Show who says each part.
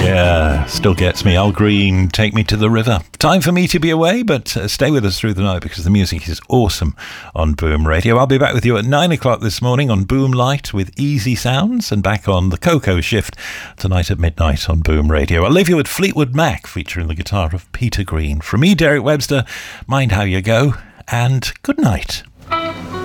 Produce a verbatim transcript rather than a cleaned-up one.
Speaker 1: Yeah, still gets me. Al Green, Take Me to the River. Time for me to be away, but uh, stay with us through the night because the music is awesome on Boom Radio. I'll be back with you at nine o'clock this morning on Boom Light with Easy Sounds, and back on the Coco Shift tonight at midnight on Boom Radio. I'll leave you with Fleetwood Mac featuring the guitar of Peter Green. From me, Derek Webster, mind how you go, and good night.